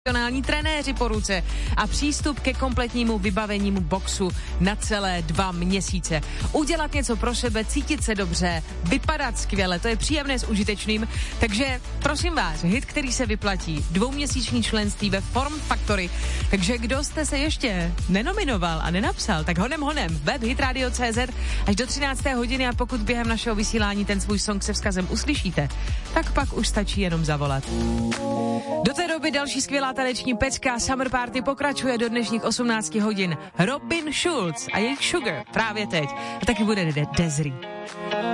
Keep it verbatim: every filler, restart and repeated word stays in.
profesionální trenéři po ruce a přístup ke kompletnímu vybavenímu boxu na celé dva měsíce. Udělat něco pro sebe, cítit se dobře, vypadat skvěle, to je příjemné s užitečným, takže prosím vás, hit, který se vyplatí, dvouměsíční členství ve Form Factory, takže kdo jste se ještě nenominoval a nenapsal, tak honem honem, web hitradio tečka cé zet až do třinácté hodiny a pokud během našeho vysílání ten svůj song se vzkazem uslyšíte, tak pak už stačí jenom zavolat. Do té doby další skvělá taneční pecka Summer Party pokračuje do dnešních osmnácti hodin. Robin Schulz a jejich Sugar právě teď. A taky bude De- Desiree.